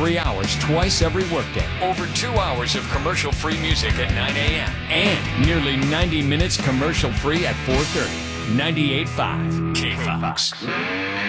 3 hours twice every workday. Over 2 hours of commercial-free music at 9 a.m. And nearly 90 minutes commercial-free at 4:30. 98.5 KFOX.